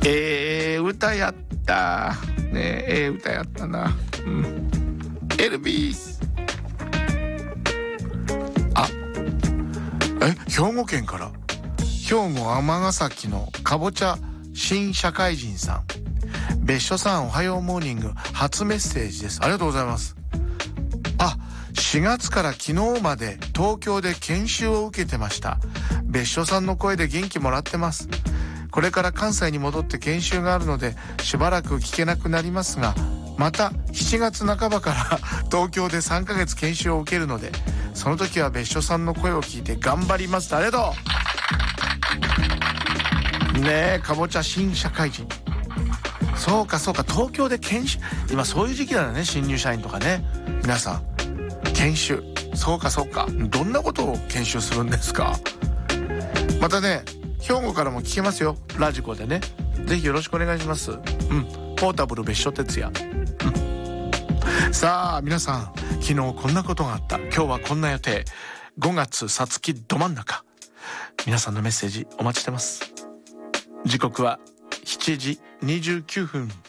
歌やったね。歌やったな。エルビス。兵庫県から、兵庫尼崎のかぼちゃ新社会人さん、別所さんおはようモーニング初メッセージです。ありがとうございます。4月から昨日まで東京で研修を受けてました。別所さんの声で元気もらってます。これから関西に戻って研修があるのでしばらく聞けなくなりますが、また7月半ばから東京で3ヶ月研修を受けるので、その時は別所さんの声を聞いて頑張ります。ありがとうね。かぼちゃ新社会人、そうか東京で研修、今そういう時期だよね。新入社員とかね、皆さん研修、そうかどんなことを研修するんですか。またね、兵庫からも聞けますよ、ラジコでね。ぜひよろしくお願いします。ポータブル別所哲也。さあ皆さん、昨日こんなことがあった、今日はこんな予定、5月さつきど真ん中、皆さんのメッセージお待ちしてます。時刻は7時29分。